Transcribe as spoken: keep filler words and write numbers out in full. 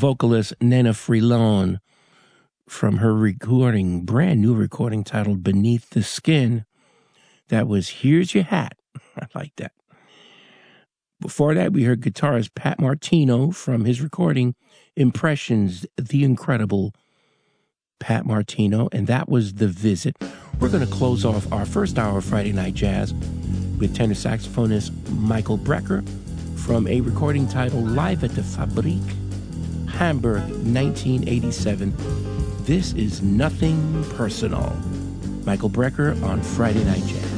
vocalist Nena Freelon from her recording, brand new recording titled Beneath the Skin. That was Here's Your Hat. I like that. Before that, we heard guitarist Pat Martino from his recording Impressions, The Incredible Pat Martino, and that was The Visit. We're going to close off our first hour of Friday Night Jazz with tenor saxophonist Michael Brecker from a recording titled Live at the Fabrik, Hamburg, nineteen eighty-seven. This is Nothing Personal. Michael Brecker on Friday Night Jazz.